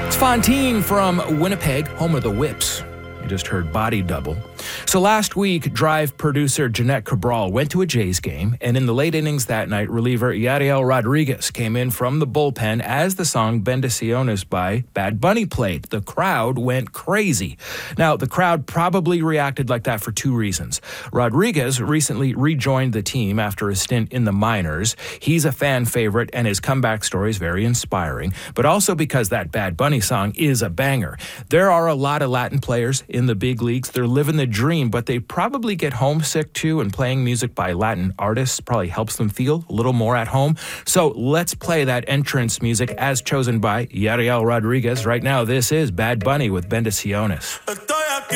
It's Fontaine from Winnipeg, home of the Whips. You just heard Body Double. So last week, Drive producer Jeanette Cabral went to a Jays game, and in the late innings that night, reliever Yariel Rodriguez came in from the bullpen as the song Bendiciones by Bad Bunny played. The crowd went crazy. Now, the crowd probably reacted like that for two reasons. Rodriguez recently rejoined the team after a stint in the minors. He's a fan favorite, and his comeback story is very inspiring, but also because that Bad Bunny song is a banger. There are a lot of Latin players in the big leagues. They're living the dream, but they probably get homesick too, and playing music by Latin artists probably helps them feel a little more at home. So let's play that entrance music as chosen by Yariel Rodriguez. Right now, this is Bad Bunny with Bendiciones.